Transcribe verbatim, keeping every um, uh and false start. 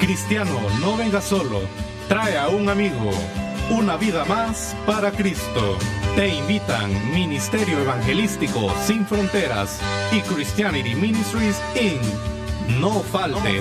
Cristiano, no venga solo, trae a un amigo. Una vida más para Cristo. Te invitan Ministerio Evangelístico Sin Fronteras y Christianity Ministries incorporated. No faltes.